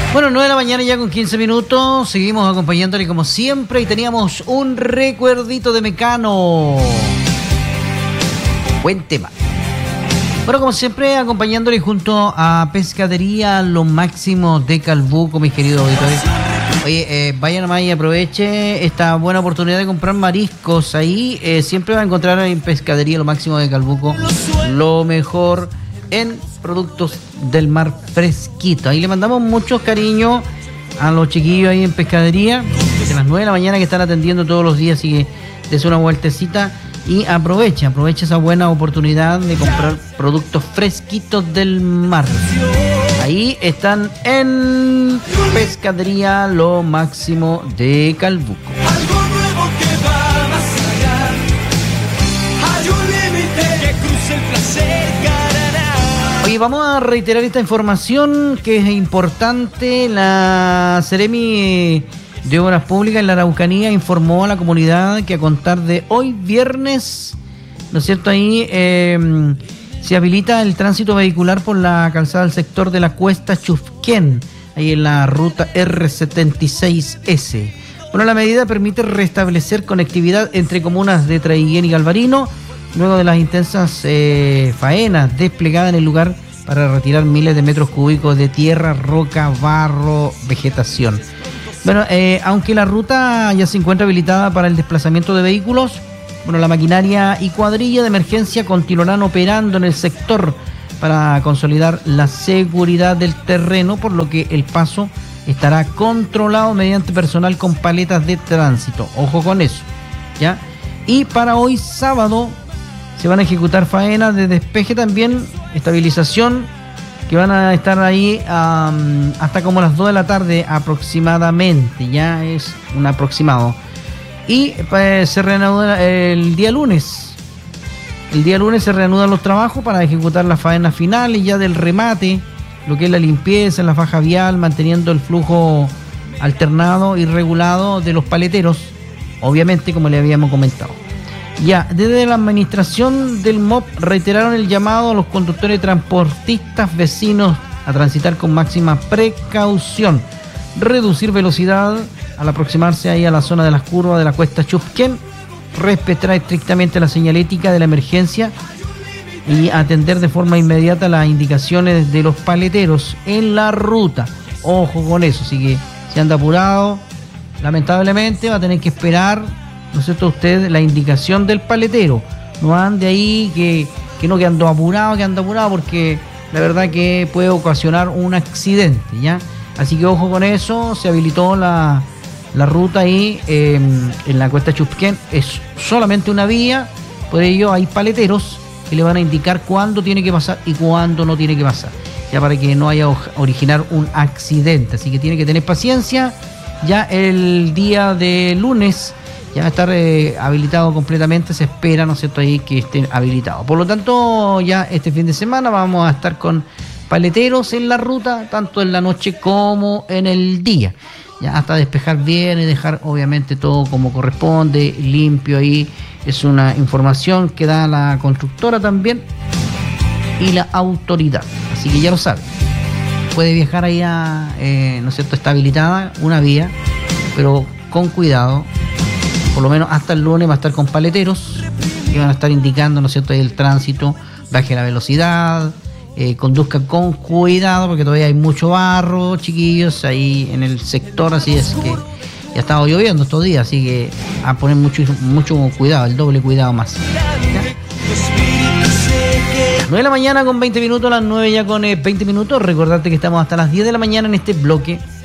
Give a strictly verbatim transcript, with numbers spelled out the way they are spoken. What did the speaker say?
Bueno, nueve de la mañana ya con quince minutos, seguimos acompañándole como siempre y teníamos un recuerdito de Mecano. Buen tema. Bueno, como siempre, acompañándole junto a Pescadería Lo Máximo de Calbuco, mis queridos auditores. Oye, eh, vaya nomás y aproveche esta buena oportunidad de comprar mariscos. Ahí eh, siempre va a encontrar en Pescadería Lo Máximo de Calbuco lo mejor en productos del mar fresquito. Ahí le mandamos muchos cariños a los chiquillos ahí en Pescadería, de las nueve de la mañana que están atendiendo todos los días, así que des una vueltecita y aprovecha, aprovecha esa buena oportunidad de comprar productos fresquitos del mar. Ahí están en Pescadería Lo Máximo de Calbuco. Algo nuevo que va más allá. Hay un límite que cruza el placer. Oye, vamos a reiterar esta información que es importante. La Seremi de Obras Públicas en la Araucanía informó a la comunidad que a contar de hoy viernes, ¿no es cierto? Ahí eh, se habilita el tránsito vehicular por la calzada del sector de la Cuesta Chufquén, ahí en la ruta R setenta y seis ese. Bueno, la medida permite restablecer conectividad entre comunas de Traiguén y Galvarino, luego de las intensas eh, faenas desplegadas en el lugar para retirar miles de metros cúbicos de tierra, roca, barro, vegetación. Bueno, eh, aunque la ruta ya se encuentra habilitada para el desplazamiento de vehículos, bueno, la maquinaria y cuadrilla de emergencia continuarán operando en el sector para consolidar la seguridad del terreno, por lo que el paso estará controlado mediante personal con paletas de tránsito. Ojo con eso, ¿ya? Y para hoy sábado se van a ejecutar faenas de despeje también, estabilización, que van a estar ahí um, hasta como las dos de la tarde aproximadamente, ya es un aproximado. Y pues, se reanuda el día lunes. El día lunes se reanudan los trabajos para ejecutar las faenas finales ya del remate, lo que es la limpieza, la faja vial, manteniendo el flujo alternado y regulado de los paleteros, obviamente como le habíamos comentado. Ya, desde la administración del M O P reiteraron el llamado a los conductores transportistas vecinos a transitar con máxima precaución, reducir velocidad al aproximarse ahí a la zona de las curvas de la Cuesta Chufquén, respetar estrictamente la señalética de la emergencia y atender de forma inmediata las indicaciones de los paleteros en la ruta. Ojo con eso, así que si anda apurado, lamentablemente va a tener que esperar, ¿no es cierto?, usted la indicación del paletero. No ande ahí que, que no, que ando apurado, que ando apurado, porque la verdad que puede ocasionar un accidente, ¿ya? Así que ojo con eso, se habilitó la, la ruta ahí eh, en la Cuesta Chufquén, es solamente una vía, por ello hay paleteros que le van a indicar cuándo tiene que pasar y cuándo no tiene que pasar, ya para que no haya originar un accidente. Así que tiene que tener paciencia. Ya el día de lunes ya va a estar eh, habilitado completamente, se espera, ¿no es cierto?, ahí que estén habilitados. Por lo tanto, ya este fin de semana vamos a estar con paleteros en la ruta, tanto en la noche como en el día. Ya hasta despejar bien y dejar obviamente todo como corresponde, limpio ahí. Es una información que da la constructora también y la autoridad. Así que ya lo sabe. Puede viajar allá, eh, ¿no es cierto?, está habilitada una vía, pero con cuidado. Por lo menos hasta el lunes va a estar con paleteros que van a estar indicando, ¿no es cierto?, ahí el tránsito, baje la velocidad, eh, conduzcan con cuidado porque todavía hay mucho barro, chiquillos, ahí en el sector, así es que ya ha estado lloviendo estos días, así que a poner mucho, mucho cuidado, el doble cuidado más. ¿Ya? nueve de la mañana con veinte minutos, las nueve ya con eh, veinte minutos. Recordarte que estamos hasta las diez de la mañana en este bloque